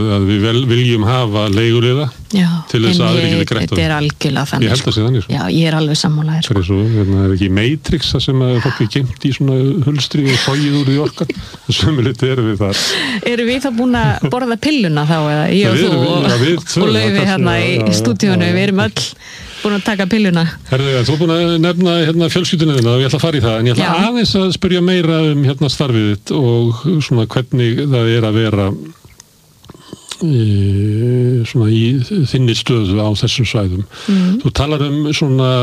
að við viljum hafa leiguliða til þess að aðrir geti greitt á. Þetta algjörlega þannig. Ég held að sé þannig. Já, ég alveg sammála þér. Svo, er ekki Matrix það sem fólk geymt í svona hulstri og sogið úr því orkan. Sömuleitt erum við þar. Erum við þá búin að borða pilluna þá eða ég og þú og Laufi hérna í stúdíónu, við erum öll búin að taka pilluna. Herðu, þú búin að nefna fjölskylduna þína og ég ætla að fara í það, en ég ætla aðeins að spyrja meira starfið þitt og svona hvernig það er að vera svona í þinni stöðu á þessum svæðum. Þú talar svona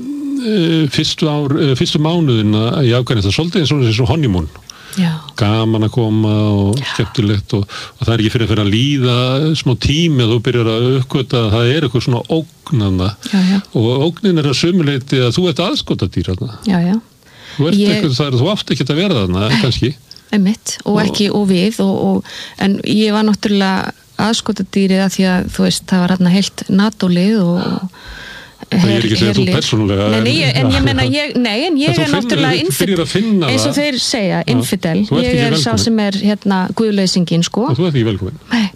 fyrstu mánuðina í Afganistan, svolítið eins og þessu honeymoon. Gaman að koma og skemmtilegt og það er ekki fyrir að líða smá tími að þú byrjar að uppgöta að það er eitthvað svona ógnana og ógnin að sömuleyti að þú ert aðskotadýr þarna. Þú átt ekki að vera þarna, kannski. Einmitt, og ekki og við en ég var náttúrulega aðskotadýrið að því að þú veist, það var hérna heilt NATO-lið og það er ekki að segja þú persónulega en ég menna, ég er náttúrulega eins og þeir segja, infidel ég er sá sem er hérna guðleysingin, sko og þú ert ekki velkomin. Nei,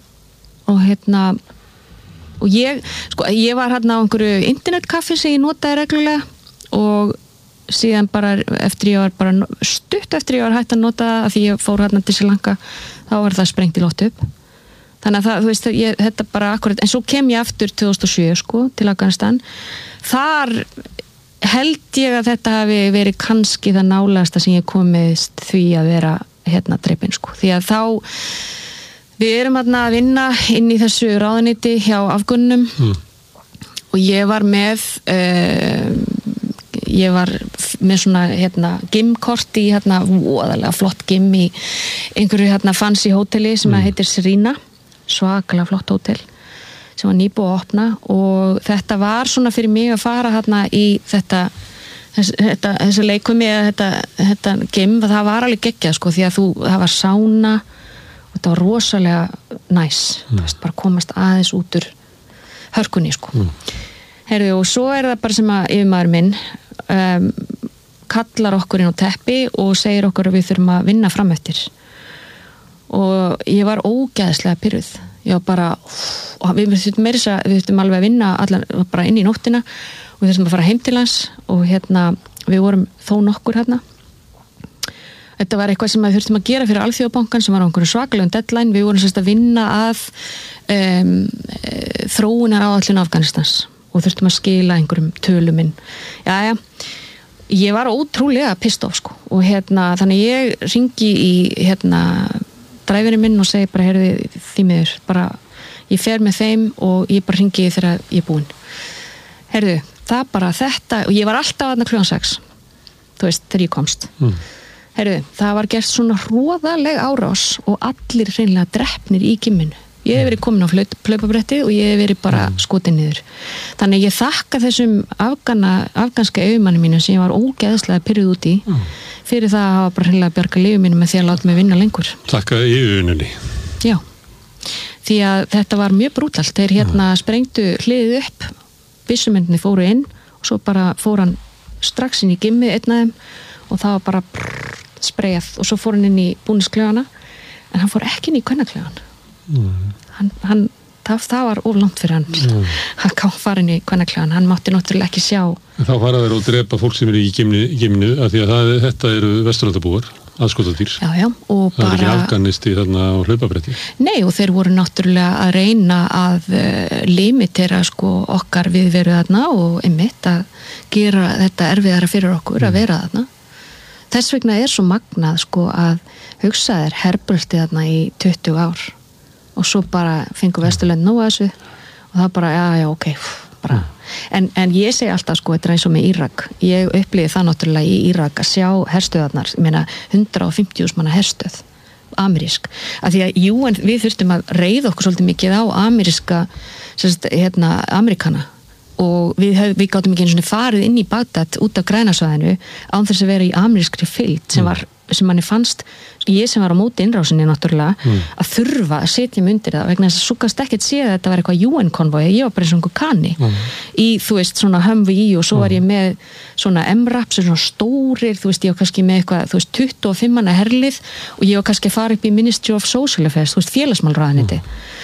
og ég var hérna á einhverju internetkaffi sem ég notaði reglulega og síðan bara stutt eftir ég var hægt að nota það að því ég fór hérna til Sri Lanka þá var það sprengt í loft upp. Þannig að það, þú veist, þetta bara akkurat, en svo kem ég aftur 2007, sko, til Afganistan. Þar held ég að þetta hafi verið kannski það nálegasta sem ég komist því að vera hérna drepin, sko. Því að þá, við erum hérna að vinna inn í þessu ráðuneyti hjá Afgönunum og ég var með svona, hérna, gymkort í, hérna, voðalega flott gym í einhverju, hérna, fancy hóteli sem heitir Serena. Svakalega flott hótel sem var nýbúið að opna og þetta var svona fyrir mig að fara hérna í þessi leikumi eða þetta gym, það var alveg geggjað, sko, því að það var sána og þetta var rosalega næs, þú veist, bara komast aðeins út úr hörkunni, sko. Heyrðu, og svo er það bara sem að yfirmaður minn kallar okkur inn á teppi og segir okkur að við þurfum að vinna fram eftir og ég var ógeðslega pirruð. Ég var bara og við þurftum alveg að vinna allan, bara inn í nóttina og við þurftum að fara heim til hans og hérna við vorum þó nokkur hérna. Þetta var eitthvað sem við þurftum að gera fyrir Alþjóðabankann sem var á einhverju svakalegum deadline. Við vorum sérst að vinna að þróunaráætlun Afganistans og þurftum að skila einhverjum tölum inn. Jæja, ég var ótrúlega pissed off, sko, og hérna þannig ég hringi í hérna dræfirinn minn og segi bara, heyrðu því miður, bara ég fer með þeim og ég bara hringi þegar ég er búin. Heyrðu, það bara þetta, og ég var alltaf aðna 6:00, þú veist, þegar ég komst. Heyrðu, það var gert svona hroðaleg árás og allir hreinlega drepnir í gymminu. Ég hef verið komin á hlaupabrettið og ég hef verið bara skotin niður. Þannig ég þakka þessum afganska auðmanni mínu sem ég var ógeðslega pirruð út í fyrir það að hafa bara hreinlega bjarga lífi mínu með því að láta mig vinna lengur. Þakka yfirvinnunni. Já, því að þetta var mjög brútalt. Þeir hérna sprengdu hliðið upp, byssumennirnir fóru inn og svo bara fór hann strax inn í gymmið einn af þeim og það var bara spreyjað og svo fór hann inn í búningsklefana en hann fór ekki inn í kvennaklefana. Það var of langt fyrir hann hann kom farin í kvennaklefana, hann mátti náttúrulega ekki sjá. En þá fara þeir og drepa fólk sem er í gyminu af því að þetta eru vesturlandabúar aðskotadýr. Já, og það er ekki afganisti þarna á hlaupabretti. Nei, og þeir voru náttúrulega að reyna að limitera, sko, okkar viðveru þarna og einmitt að gera þetta erfiðara fyrir okkur að vera þarna. Þess vegna er svo magnað, sko, að hugsa þér herbröldi þarna í 20 ár og svo bara fengu Vesturlönd nóg að þessu og það bara, já, ok bara. En ég segi alltaf, sko, þetta er eins og með Írak. Ég upplifði það náttúrulega í Írak að sjá herstöðarnar, ég meina 150.000 manna herstöð, amerísk. Af því að en við þurftum að reiða okkur svolítið mikið á ameríska, Ameríkana og við gátum ekki einu svona farið inn í Bagdad út af grænasvæðinu án þess að vera í amerískri fylgd sem manni fannst, ég sem var á móti innrásinni náttúrulega, að þurfa að setja mig undir það vegna þess að svo gast ekkert séð að þetta var eitthvað UN-konvoi, ég var bara eins og einhver kani í, þú veist, svona Humvee og svo var ég með svona MRAP svona stórir, þú veist, ég var kannski með eitthvað, þú veist, 25 manna herlið og ég var kannski að fara upp í Ministry of Social Affairs, þú veist, félagsmálráðuneyti